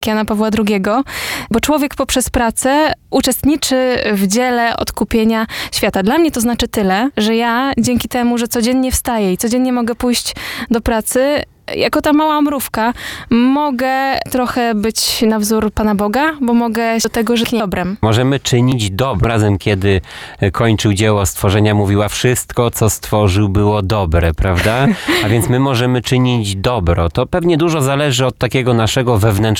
Jana Pawła II, bo człowiek poprzez pracę uczestniczy w dziele odkupienia świata. Dla mnie to znaczy tyle, że ja dzięki temu, że codziennie wstaję i codziennie mogę pójść do pracy, jako ta mała mrówka, mogę trochę być na wzór Pana Boga, bo mogę do tego żyć dobrem. Możemy czynić dobro. Razem, kiedy kończył dzieło stworzenia, mówiła: wszystko, co stworzył, było dobre, prawda? A więc my możemy czynić dobro. To pewnie dużo zależy od takiego naszego wewnętrznego